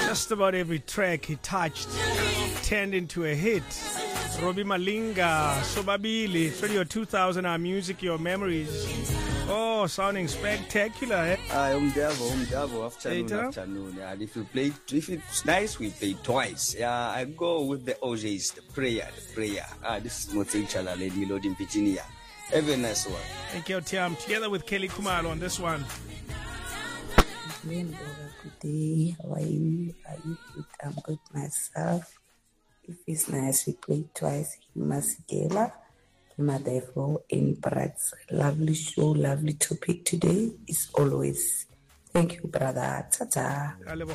Just about every track he touched turned into a hit. Robbie Malinga, Sobabili, it's your 2000 music, your memories. Oh, sounding spectacular, eh? Afternoon. And if it's nice, we play twice. Yeah, I go with the OJs, the prayer. This is Motsichala, Lady Melody in Virginia. Have a nice one. Thank you, Tiam. Together with Kelly Kumalo on this one. Good day. How are you? Are you good? I'm good myself. If it's nice, we play twice. Masigela, Kimadevo, in Brats. Lovely show, lovely topic today. Is always. Thank you, brother. Ta-ta.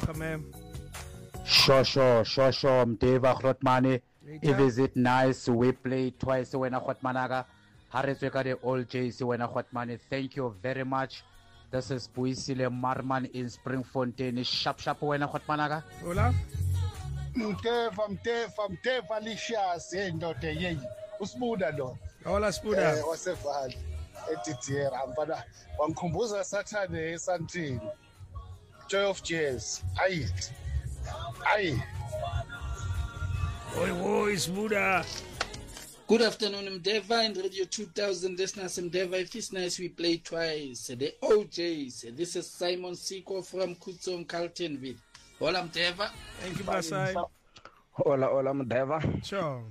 Sure. Mdeva Khotmane. If is it nice, we play twice when Khotmanaga. Haresweka the old Jays when Khotmane. Thank you very much. This is Puisile Marman in Springfontein. Sharp when Khotmanaga. Hola. Mteva licious endoda yeyi usibuda lo Hola Spuda wasevali etitira mfana wangikhumbuza Saturday esantini Joy of Jazz ayi Oi Spuda. Good afternoon, Mdeva in Radio 2000. This is Mdeva. If it's nice, we play twice. The OJs. This is Simon Siko from Kutsum Carltonville. Hola Mdeva. Thank you, Basai. Hola Mdeva. Sure.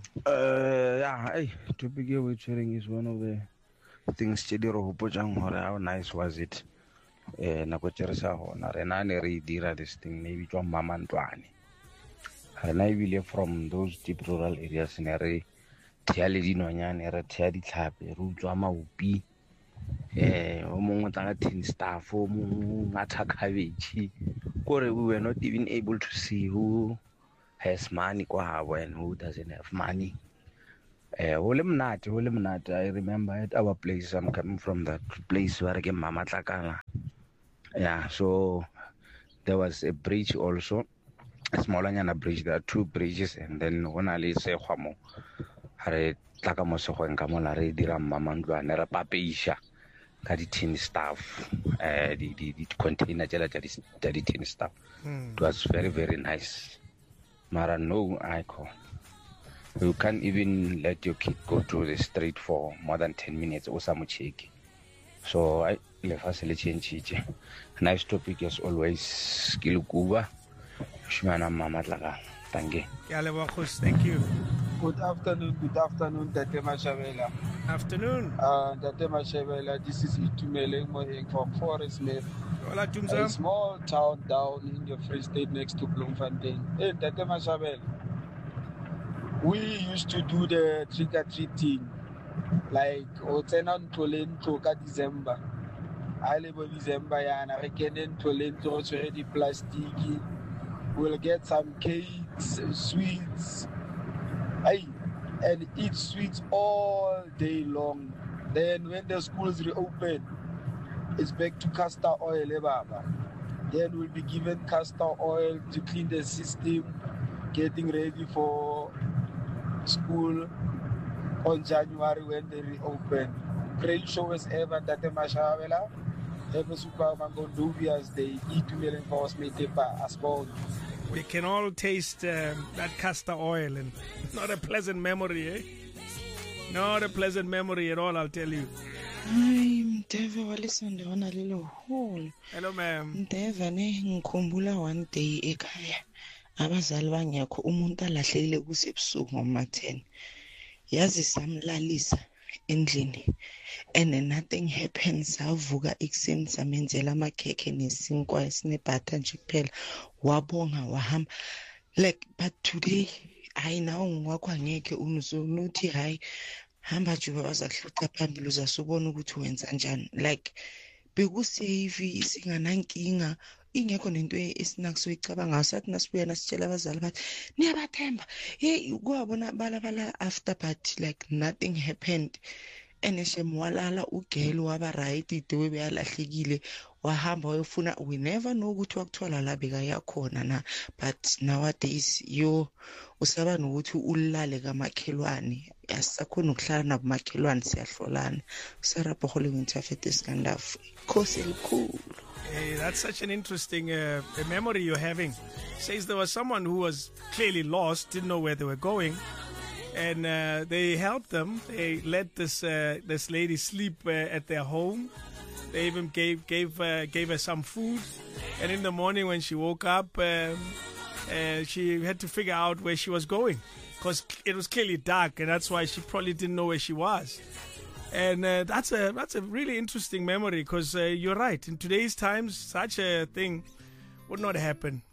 To begin with sharing is one of the things Chidiro Hupojang or how nice was it? Nakochersa hona renane re dira this thing maybe to mama ntwane. And I believe from those deep rural areas in area Tiali dinonyane re tia ditlhape re utswa maupi o mongwe tla tin staff o mongwe ngata cabbage kore we were not even able to see who has money kwa habo and who doesn't have money. Hole mnate I remember at our place, I'm coming from that place where I get Mama Tlakala. Yeah, so there was a bridge also, a smallanyana bridge. There are two bridges, and then when I say Khamo hare tlaka mo se go nka mola re dira mamandwane re papeisha ka di tin stuff the container jela ja di tin stuff. It was very, very nice. Mara no icon. You can't even let your kid go to the street for more than 10 minutes or some check. So I left us a change. Nice topic as always. Kilukuba. Shmana mama tlaka. Thank you. Thank you. Good afternoon, Tate Mashavela. Afternoon. Tate Mashavela, this is Itumele Moheng from Forest Smith. Hola, a small town down in the Free State next to Bloemfontein. Hey, Tate Mashavela, we used to do the trick-or-treating, like, Otenan Tolen Toka December. I live in December, and I can Tolen Toka plastic. We'll get some cakes, sweets, and eat sweets all day long. Then when the schools reopen, it's back to castor oil, Baba. Then we'll be given castor oil to clean the system, getting ready for school on January when they reopen. Great show as ever, Tate Mashavela. Ever super mango dubious, they eat to million cost me as well. We can all taste that castor oil, and not a pleasant memory, eh? Not a pleasant memory at all, I'll tell you. I'm Deva Walisande on a little hole. Hello, ma'am. Deva ngikhumbula one day ekhaya. Abazali bangekho umuntu alahlele kusebusuku ngoma10. Yazi samlalisa endlini. And then nothing happens. Savuka ekuseni samenzela amakhekhe nesinkwa esinebhatha nje kuphela. Wabonga wahamba. Like, but today I now ngwakho angeke unuthi hayi hamba juba bazakuhluqa phambili uzasubona ukuthi wenza njani. Like bekusave singanankinga ingekho nento esinakusoyicabanga sathi nasibuya nasitshela abazali bathi niyabathemba hey kwabona balabala after but like nothing happened. Walala ugelo waba right idewe beyalahlekile wahamba wayofuna. We never know ukuthi wakuthola la beka yakhona na, but nowadays usaba nokuthi ulale kamakhelwane asisakhona ukuhlala nabomakhelwane siyahlolana. Sarapho hole winterfest iskandaf khosi elikhulu. Hey, that's such an interesting memory you're having. Says there was someone who was clearly lost, didn't know where they were going, and they helped them. They let this lady sleep at their home. They even gave her some food, and in the morning when she woke up, she had to figure out where she was going because it was clearly dark, and that's why she probably didn't know where she was. And that's a really interesting memory because you're right. In today's times, such a thing would not happen.